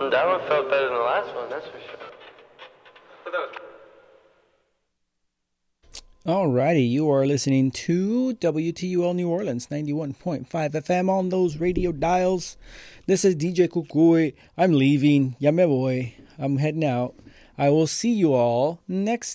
That one felt better than the last one, that's for sure. Alrighty, you are listening to WTUL New Orleans, 91.5 FM on those radio dials. This is DJ Kukui. I'm leaving. Ya me voy. I'm heading out. I will see you all next